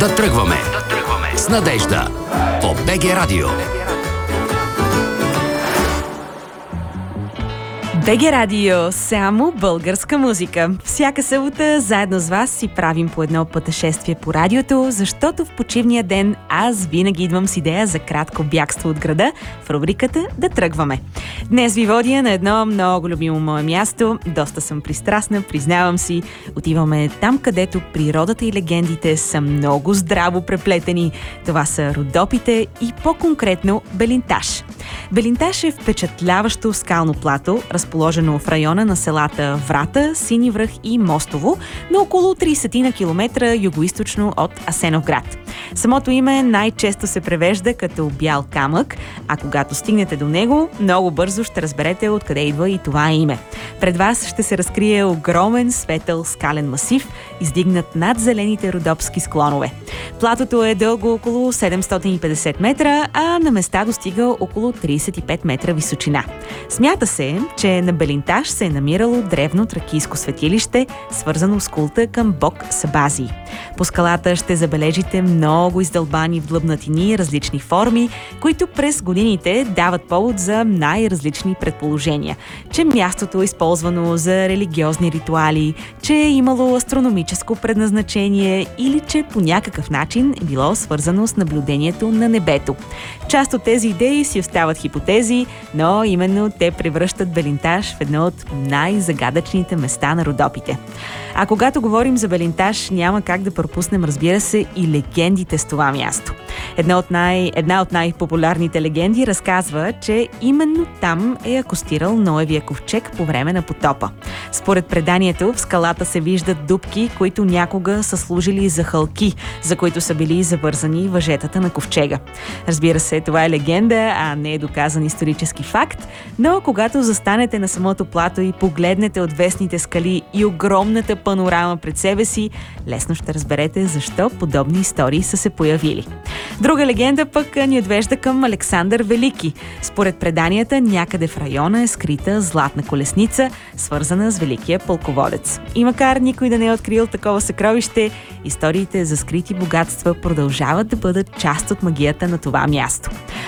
Да тръгваме с Надежда по БГ Радио. БГ Радио, само българска музика. Всяка събота заедно с вас си правим по едно пътешествие по радиото, защото в почивния ден аз винаги идвам с идея за кратко бягство от града в рубриката Да тръгваме. Днес ви водя на едно много любимо мое място. Доста съм пристрастна, признавам си. Отиваме там, където природата и легендите са много здраво преплетени. Това са Родопите и по-конкретно Белинташ. Белинташ е впечатляващо скално плато, разположено в района на селата Врата, Сини връх и Мостово, на около 30 на километра югоизточно от Асеновград. Самото име най-често се превежда като бял камък, а когато стигнете до него, много бързо ще разберете откъде идва и това име. Пред вас ще се разкрие огромен светъл скален масив, издигнат над зелените родопски склонове. Платото е дълго около 750 метра, а на места достига около 35 метра височина. Смята се, че на Белинташ се е намирало древно тракийско светилище, свързано с култа към бог Сабазий. По скалата ще забележите много издълбани длъбнатини, различни форми, които през годините дават повод за най-различни предположения. Че мястото е използвано за религиозни ритуали, че е имало астрономическо предназначение или че по някакъв начин е било свързано с наблюдението на небето. Част от тези идеи си остават хипотези, но именно те превръщат Белинташ в едно от най-загадъчните места на Родопите. А когато говорим за Белинташ, няма как да пропуснем, разбира се, и легендите с това място. Една от най-популярните легенди разказва, че именно там е акостирал Ноевия ковчег по време на потопа. Според преданието, в скалата се виждат дупки, които някога са служили за хълки, за които са били завързани въжетата на ковчега. Разбира се, това е легенда, а не е доказан исторически факт, но когато застанете на самото плато и погледнете отвесните скали и огромната панорама пред себе си, лесно ще разберете защо подобни истории са се появили. Друга легенда пък ни отвежда към Александър Велики. Според преданията, някъде в района е скрита златна колесница, свързана с великия пълководец. И макар никой да не е открил такова съкровище, историите за скрити богатства продължават да бъдат част от магията на това място.